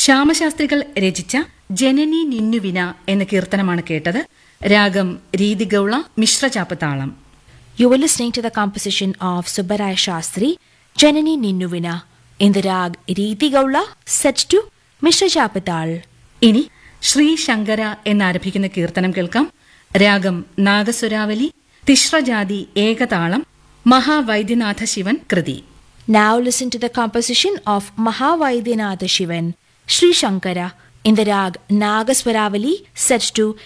ശ്യാമശാസ്ത്രികൾ രചിച്ച ജനനി നിന്നുവിന എന്ന കീർത്തനമാണ് കേട്ടത്. രാഗം രീതിഗൌള, മിശ്രചാപ്പ് താളം. You were listening to the composition of Subbaraya Shastri, Janani Ninnuvina, in the rag Riti Gaula, set to Mishra Chapatal. ഇനി ശ്രീ ശങ്കര എന്നാരംഭിക്കുന്ന കീർത്തനം കേൾക്കാം. രാഗം നാഗസുരാവലി, തിശ്രജാതി ഏകതാളം, മഹാവൈദ്യനാഥ ശിവൻ കൃതി. Now listen to the composition of Mahavaidyanath Shivan, Sri Shankara, in the rag Nagaswaravali, set to